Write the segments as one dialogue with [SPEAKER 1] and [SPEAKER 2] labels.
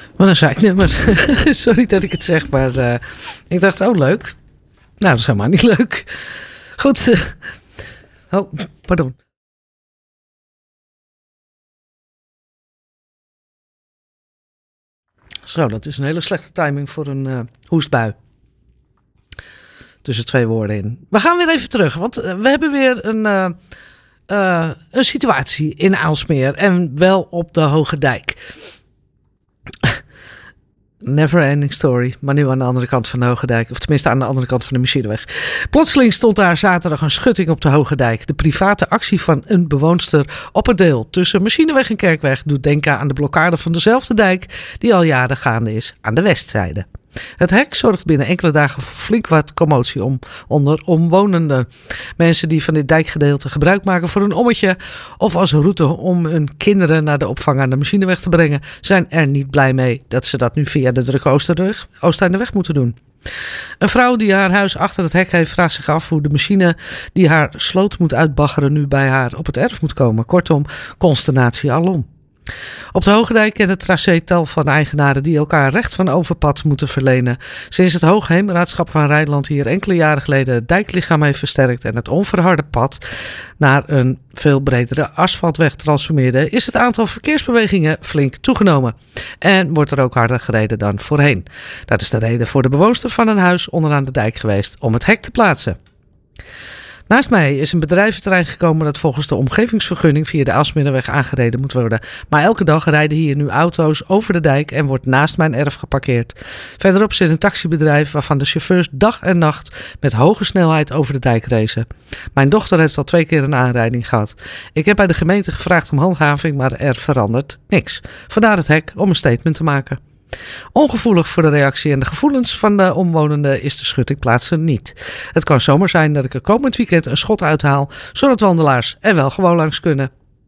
[SPEAKER 1] Wat een zeiknummer. Sorry dat ik het zeg, maar ik dacht, leuk. Nou, dat is helemaal niet leuk. Goed. Pardon. Zo, dat is een hele slechte timing voor een hoestbui. Tussen 2 woorden in. We gaan weer even terug, want we hebben weer een situatie in Aalsmeer. En wel op de Hoge Dijk. Never ending story, maar nu aan de andere kant van de Hoge Dijk. Of tenminste aan de andere kant van de Machineweg. Plotseling stond daar zaterdag een schutting op de Hoge Dijk. De private actie van een bewoonster op het deel tussen Machineweg en Kerkweg doet denken aan de blokkade van dezelfde dijk die al jaren gaande is aan de westzijde. Het hek zorgt binnen enkele dagen voor flink wat commotie onder omwonenden. Mensen die van dit dijkgedeelte gebruik maken voor een ommetje of als route om hun kinderen naar de opvang aan de Machineweg te brengen, zijn er niet blij mee dat ze dat nu via de drukke Oosteinderweg moeten doen. Een vrouw die haar huis achter het hek heeft vraagt zich af hoe de machine die haar sloot moet uitbaggeren nu bij haar op het erf moet komen. Kortom, consternatie alom. Op de Hoge Dijk kent het tracé tal van eigenaren die elkaar recht van overpad moeten verlenen. Sinds het Hoogheemraadschap van Rijnland hier enkele jaren geleden het dijklichaam heeft versterkt en het onverharde pad naar een veel bredere asfaltweg transformeerde, is het aantal verkeersbewegingen flink toegenomen. En wordt er ook harder gereden dan voorheen. Dat is de reden voor de bewoonster van een huis onderaan de dijk geweest om het hek te plaatsen. Naast mij is een bedrijventerrein gekomen dat volgens de omgevingsvergunning via de Aalsmeerweg aangereden moet worden. Maar elke dag rijden hier nu auto's over de dijk en wordt naast mijn erf geparkeerd. Verderop zit een taxibedrijf waarvan de chauffeurs dag en nacht met hoge snelheid over de dijk racen. Mijn dochter heeft al 2 keer een aanrijding gehad. Ik heb bij de gemeente gevraagd om handhaving, maar er verandert niks. Vandaar het hek om een statement te maken. Ongevoelig voor de reactie en de gevoelens van de omwonenden is de schutting plaatsen niet. Het kan zomaar zijn dat ik er komend weekend een schot uithaal, zodat wandelaars er wel gewoon langs kunnen.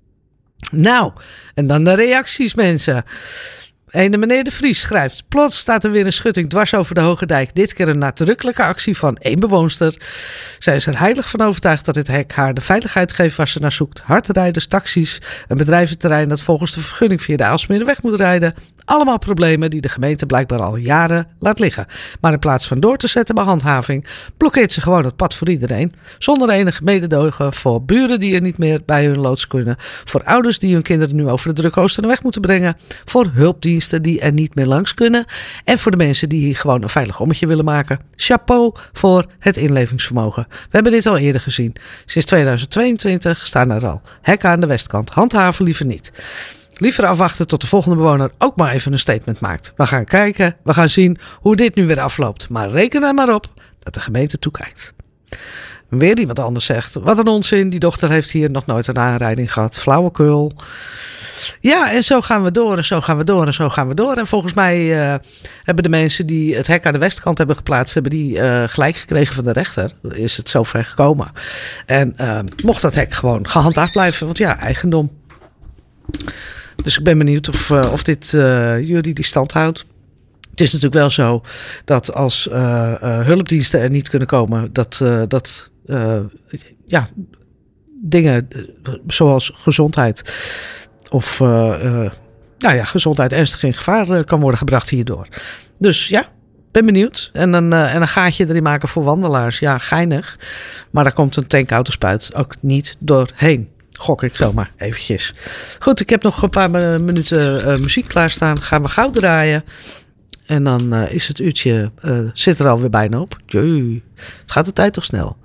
[SPEAKER 1] Nou, en dan de reacties, mensen. Ene meneer De Vries schrijft: plots staat er weer een schutting dwars over de Hoge Dijk. Dit keer een nadrukkelijke actie van 1 bewoonster. Zij is er heilig van overtuigd dat dit hek haar de veiligheid geeft waar ze naar zoekt. Hardrijders, taxis, een bedrijventerrein dat volgens de vergunning via de Aalsmeerweg moet rijden. Allemaal problemen die de gemeente blijkbaar al jaren laat liggen. Maar in plaats van door te zetten bij handhaving, blokkeert ze gewoon het pad voor iedereen. Zonder enige mededogen voor buren die er niet meer bij hun loods kunnen. Voor ouders die hun kinderen nu over de drukke Oosteinderweg moeten brengen. Voor hulpdiensten die er niet meer langs kunnen. En voor de mensen die hier gewoon een veilig ommetje willen maken. Chapeau voor het inlevingsvermogen. We hebben dit al eerder gezien. Sinds 2022 staan er al hekken aan de westkant. Handhaven liever niet. Liever afwachten tot de volgende bewoner ook maar even een statement maakt. We gaan kijken, we gaan zien hoe dit nu weer afloopt. Maar reken er maar op dat de gemeente toekijkt. Weer iemand anders zegt: wat een onzin, die dochter heeft hier nog nooit een aanrijding gehad. Flauwekul. Ja, en zo gaan we door en zo gaan we door en zo gaan we door. En volgens mij hebben de mensen die het hek aan de westkant hebben geplaatst, hebben die gelijk gekregen van de rechter. Is het zover gekomen. En mocht dat hek gewoon gehandhaafd blijven, want ja, eigendom. Dus ik ben benieuwd of dit juridisch stand houdt. Het is natuurlijk wel zo dat als hulpdiensten er niet kunnen komen, dat dingen zoals gezondheid of gezondheid ernstig in gevaar kan worden gebracht hierdoor. Dus ja, ben benieuwd. En een gaatje erin maken voor wandelaars. Ja, geinig. Maar daar komt een tankautospuit ook niet doorheen. Gok ik zomaar eventjes. Goed, ik heb nog een paar minuten muziek klaarstaan. Gaan we gauw draaien. En dan is het uurtje zit er alweer bijna op. Jee, het gaat de tijd toch snel.